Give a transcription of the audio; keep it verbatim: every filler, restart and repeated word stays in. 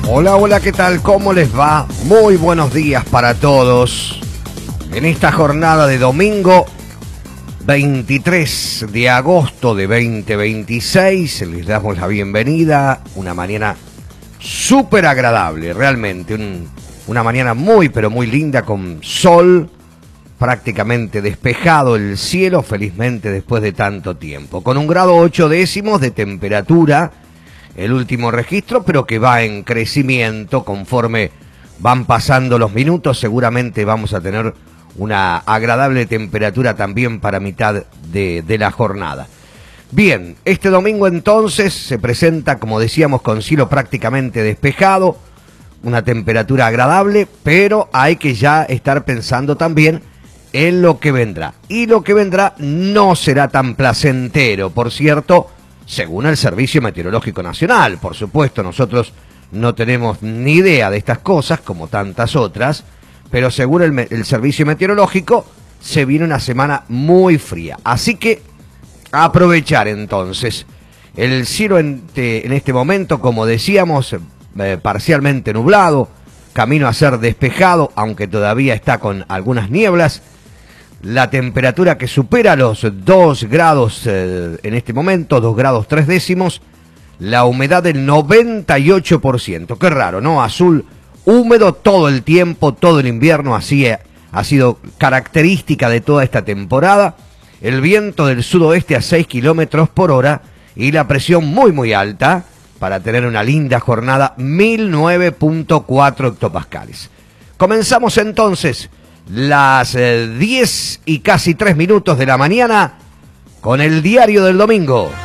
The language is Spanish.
Hola, hola, ¿qué tal? ¿Cómo les va? Muy buenos días para todos. En esta jornada de domingo veintitrés de agosto de veinte veintiséis, les damos la bienvenida. Una mañana súper agradable, realmente. Un, una mañana muy, pero muy linda, con sol, prácticamente despejado el cielo, felizmente después de tanto tiempo. Con un grado ocho décimos de temperatura, el último registro, pero que va en crecimiento conforme van pasando los minutos. Seguramente vamos a tener una agradable temperatura también para mitad de, de la jornada. Bien, este domingo entonces se presenta, como decíamos, con cielo prácticamente despejado, una temperatura agradable, pero hay que ya estar pensando también en lo que vendrá. Y lo que vendrá no será tan placentero, por cierto, según el Servicio Meteorológico Nacional. Por supuesto, nosotros no tenemos ni idea de estas cosas, como tantas otras, pero según el, el Servicio Meteorológico, se viene una semana muy fría. Así que aprovechar entonces el cielo en, te, en este momento, como decíamos, eh, parcialmente nublado, camino a ser despejado, aunque todavía está con algunas nieblas. La temperatura que supera los dos grados eh, en este momento, dos grados tres décimos. La humedad del noventa y ocho por ciento. Qué raro, ¿no? Azul húmedo todo el tiempo, todo el invierno. Así ha, ha sido característica de toda esta temporada. El viento del sudoeste a seis kilómetros por hora. Y la presión muy, muy alta para tener una linda jornada, mil nueve punto cuatro hectopascales. Comenzamos entonces las eh, diez y casi tres minutos de la mañana con el diario del domingo.